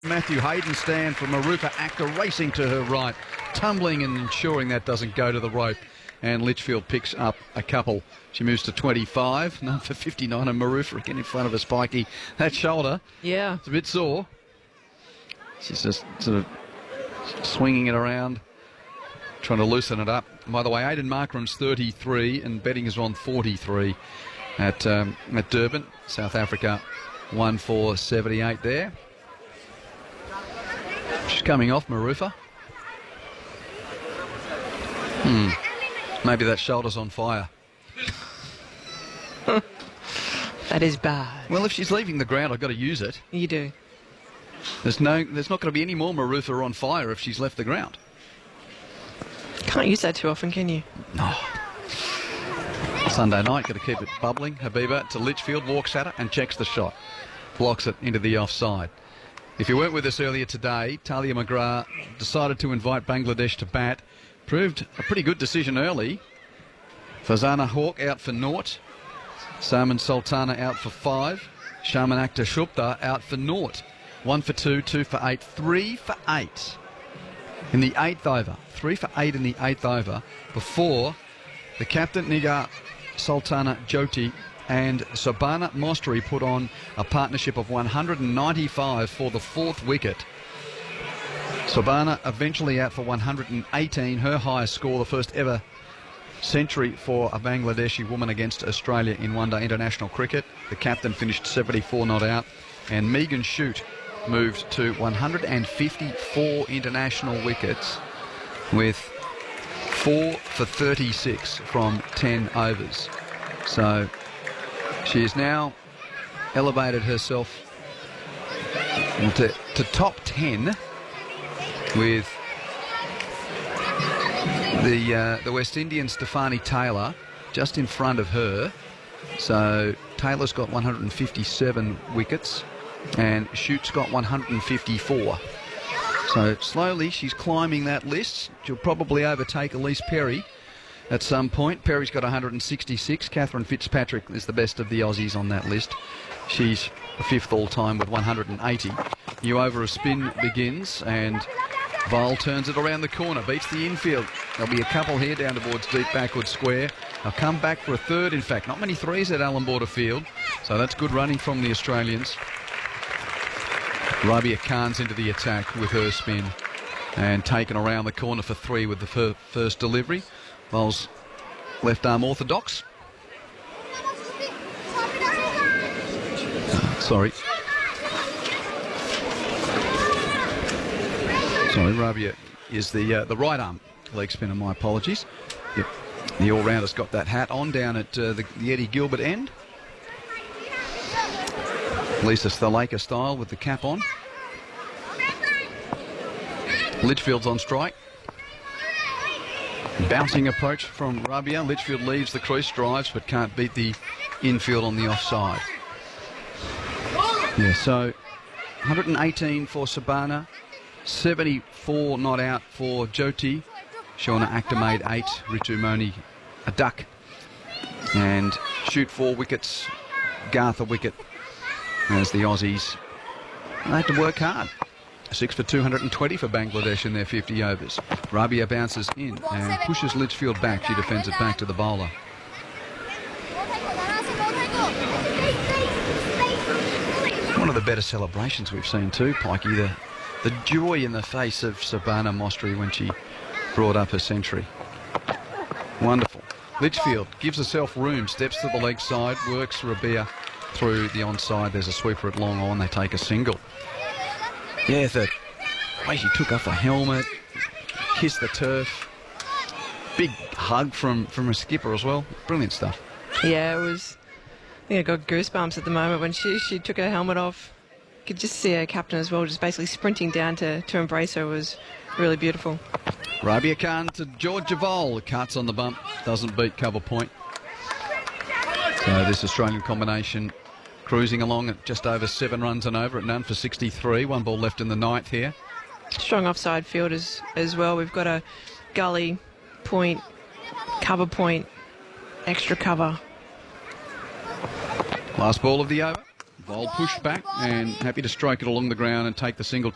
Matthew Hayden stand for Marufa Actor racing to her right, tumbling and ensuring that doesn't go to the rope. And Litchfield picks up a couple. She moves to 25, number 59, and Marufa again in front of her Spiky. That shoulder, yeah, it's a bit sore. She's just sort of swinging it around, trying to loosen it up. By the way, Aidan Markram's 33 and betting is on 43 at Durban, South Africa, 1-4-78 there. She's coming off Marufa. Maybe that shoulder's on fire. That is bad. Well, if she's leaving the ground, I've got to use it. You do. There's not going to be any more Marufa on fire if she's left the ground. Can't use that too often, can you? No. Sunday night, got to keep it bubbling. Habiba to Litchfield, walks at it and checks the shot. Blocks it into the offside. If you weren't with us earlier today, Talia McGrath decided to invite Bangladesh to bat. Proved a pretty good decision early. Fazana Hawk out for naught. Salman Sultana out for 5. Shaman Akhtar Shupta out for naught. 1 for 2, 2 for 8, 3 for 8 in the 8th over. 3 for 8 in the 8th over before the captain Nigar Sultana Jyoti and Sobhana Mostri put on a partnership of 195 for the 4th wicket. Sobhana eventually out for 118, her highest score, the first ever century for a Bangladeshi woman against Australia in one-day international cricket. The captain finished 74 not out, and Megan Shute moved to 154 international wickets with 4 for 36 from 10 overs. So she has now elevated herself to top 10 with the West Indian Stefani Taylor just in front of her. So Taylor's got 157 wickets and Shute's got 154. So slowly she's climbing that list. She'll probably overtake Elise Perry at some point. Perry's got 166. Catherine Fitzpatrick is the best of the Aussies on that list. She's the 5th all-time with 180. New over of spin begins and Vile turns it around the corner, beats the infield. There'll be a couple here down towards deep backward square. They'll come back for a third, in fact. Not many threes at Allan Border Field, so that's good running from the Australians. Rabia Khan's into the attack with her spin and taken around the corner for 3 with the first delivery. Vile's left arm orthodox. Sorry, Rabia is the right arm leg spinner, my apologies. Yep. The all-rounder's got that hat on down at the Eddie Gilbert end. Lisa Thalaker style with the cap on. Litchfield's on strike. Bouncing approach from Rabia. Litchfield leaves the crease, drives, but can't beat the infield on the offside. Yeah, so 118 for Sobhana. 74 not out for Jyoti. Shauna Akhtar made 8. Ritu Moni a duck. And Shute 4 wickets. Garth a wicket. As the Aussies, they had to work hard. 6 for 220 for Bangladesh in their 50 overs. Rabia bounces in and pushes Litchfield back. She defends it back to the bowler. One of the better celebrations we've seen too, Pikey. The joy in the face of Sobhana Mostri when she brought up her century. Wonderful. Litchfield gives herself room, steps to the leg side, works Rabia through the onside. There's a sweeper at long on. They take a single. Yeah, the way she took off the helmet, kissed the turf. Big hug from her skipper as well. Brilliant stuff. Yeah, it was. I think I got goosebumps at the moment when she took her helmet off. You could just see her captain as well, just basically sprinting down to embrace her. Was really beautiful. Rabia Khan to George Javal. Cuts on the bump. Doesn't beat cover point. So this Australian combination cruising along at just over 7 runs and over at none for 63. 1 ball left in the 9th here. Strong offside field as well. We've got a gully, point, cover point, extra cover. Last ball of the over. Vol pushed back and happy to stroke it along the ground and take the single.